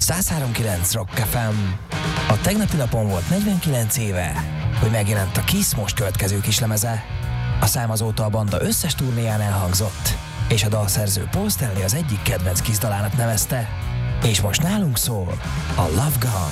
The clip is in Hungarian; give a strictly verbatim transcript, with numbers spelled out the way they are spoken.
száz három kilenc Rock ef em. A tegnapi napon volt negyvenkilenc éve, hogy megjelent a Kiss most következő kislemeze. A szám azóta a banda összes turnéján elhangzott, és a dalszerző Paul Stanley az egyik kedvenc Kiss dalának nevezte. És most nálunk szól a Love Gun.